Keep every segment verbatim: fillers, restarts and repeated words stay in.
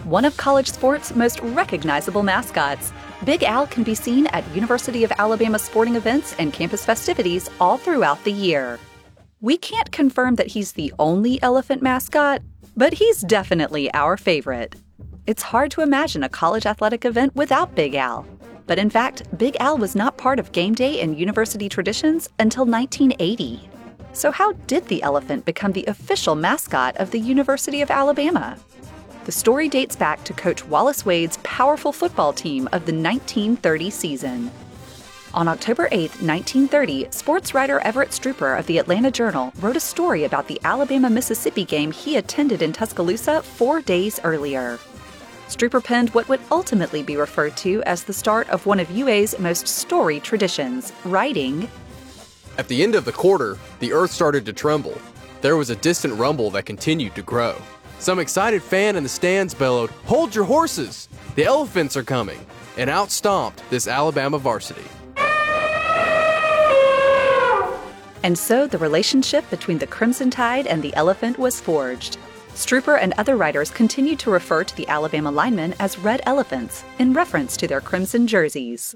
One of college sports' most recognizable mascots, Big Al can be seen at University of Alabama sporting events and campus festivities all throughout the year. We can't confirm that he's the only elephant mascot, but he's definitely our favorite. It's hard to imagine a college athletic event without Big Al. But in fact, Big Al was not part of game day and university traditions until nineteen eighty. So how did the elephant become the official mascot of the University of Alabama? The story dates back to Coach Wallace Wade's powerful football team of the nineteen thirty season. On October eighth, nineteen thirty, sports writer Everett Strooper of the Atlanta Journal wrote a story about the Alabama-Mississippi game he attended in Tuscaloosa four days earlier. Strooper penned what would ultimately be referred to as the start of one of U A's most storied traditions, writing, "At the end of the quarter, the earth started to tremble. There was a distant rumble that continued to grow. Some excited fan in the stands bellowed, 'Hold your horses! The elephants are coming!' And out stomped this Alabama varsity." And so the relationship between the Crimson Tide and the elephant was forged. Strooper and other writers continued to refer to the Alabama linemen as Red Elephants in reference to their crimson jerseys.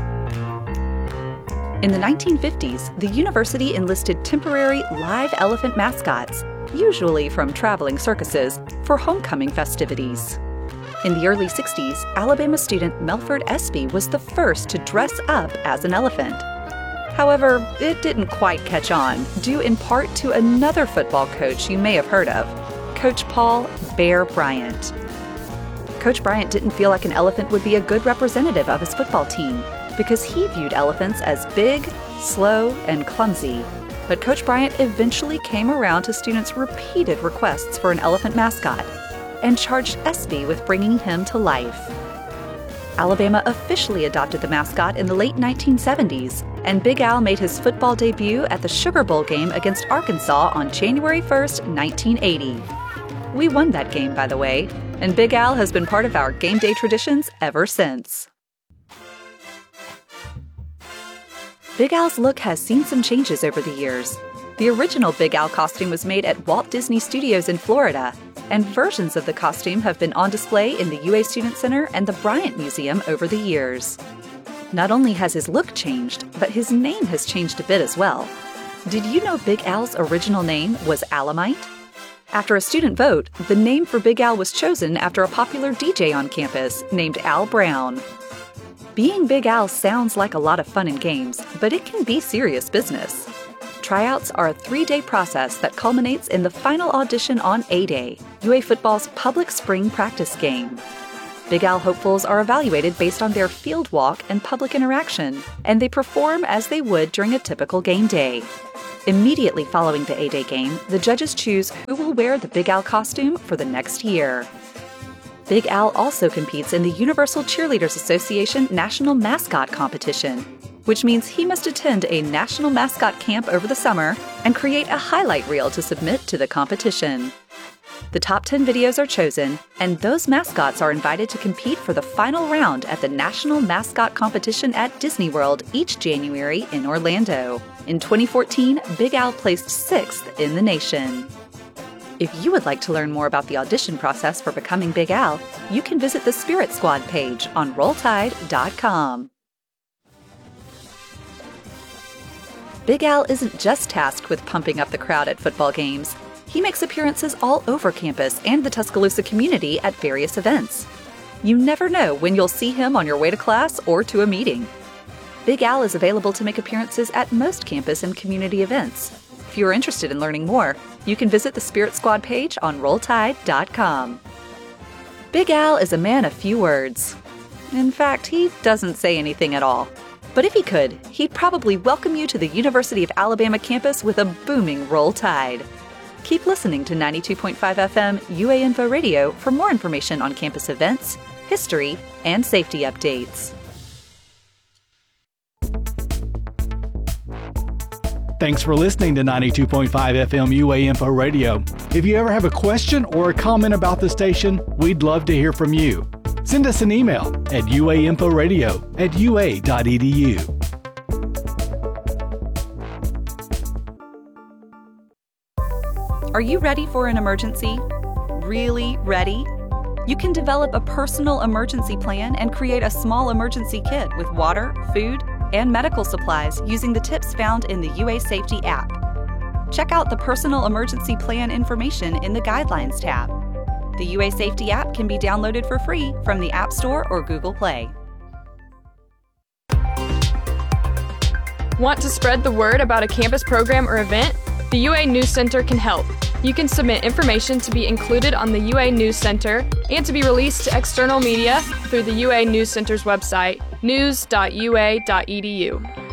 In the nineteen fifties, the university enlisted temporary live elephant mascots, usually from traveling circuses, for homecoming festivities. In the early sixties, Alabama student Melford Espy was the first to dress up as an elephant. However, it didn't quite catch on, due in part to another football coach you may have heard of, Coach Paul Bear Bryant. Coach Bryant didn't feel like an elephant would be a good representative of his football team because he viewed elephants as big, slow, and clumsy. But Coach Bryant eventually came around to students' repeated requests for an elephant mascot and charged Espy with bringing him to life. Alabama officially adopted the mascot in the late nineteen seventies, and Big Al made his football debut at the Sugar Bowl game against Arkansas on January first, nineteen eighty. We won that game, by the way, and Big Al has been part of our game day traditions ever since. Big Al's look has seen some changes over the years. The original Big Al costume was made at Walt Disney Studios in Florida, and versions of the costume have been on display in the U A Student Center and the Bryant Museum over the years. Not only has his look changed, but his name has changed a bit as well. Did you know Big Al's original name was Alamite? After a student vote, the name for Big Al was chosen after a popular D J on campus named Al Brown. Being Big Al sounds like a lot of fun and games, but it can be serious business. Tryouts are a three-day process that culminates in the final audition on A-Day, U A football's public spring practice game. Big Al hopefuls are evaluated based on their field walk and public interaction, and they perform as they would during a typical game day. Immediately following the A-Day game, the judges choose who will wear the Big Al costume for the next year. Big Al also competes in the Universal Cheerleaders Association National Mascot Competition, which means he must attend a national mascot camp over the summer and create a highlight reel to submit to the competition. The top ten videos are chosen, and those mascots are invited to compete for the final round at the National Mascot Competition at Disney World each January in Orlando. In twenty fourteen, Big Al placed sixth in the nation. If you would like to learn more about the audition process for becoming Big Al, you can visit the Spirit Squad page on roll tide dot com. Big Al isn't just tasked with pumping up the crowd at football games. He makes appearances all over campus and the Tuscaloosa community at various events. You never know when you'll see him on your way to class or to a meeting. Big Al is available to make appearances at most campus and community events. If you are interested in learning more, you can visit the Spirit Squad page on roll tide dot com. Big Al is a man of few words. In fact, he doesn't say anything at all. But if he could, he'd probably welcome you to the University of Alabama campus with a booming Roll Tide. Keep listening to ninety-two point five F M U A Info Radio for more information on campus events, history, and safety updates. Thanks for listening to ninety-two point five F M U A Info Radio. If you ever have a question or a comment about the station, we'd love to hear from you. Send us an email at uainforadio at u a dot e d u. Are you ready for an emergency? Really ready? You can develop a personal emergency plan and create a small emergency kit with water, food, and medical supplies using the tips found in the U A Safety app. Check out the personal emergency plan information in the Guidelines tab. The U A Safety app can be downloaded for free from the App Store or Google Play. Want to spread the word about a campus program or event? The U A News Center can help. You can submit information to be included on the U A News Center and to be released to external media through the U A News Center's website, news dot u a dot e d u.